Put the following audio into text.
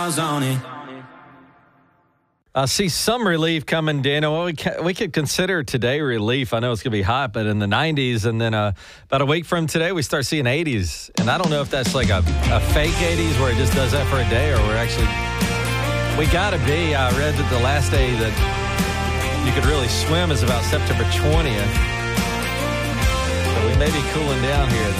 I see some relief coming, Daniel. Well, we could consider today relief. I know it's going to be hot, but in the 90s, and then about a week from today, we start seeing 80s. And I don't know if that's like a fake 80s where it just does that for a day, or we got to be. I read that the last day that you could really swim is about September 20th. So we may be cooling down here.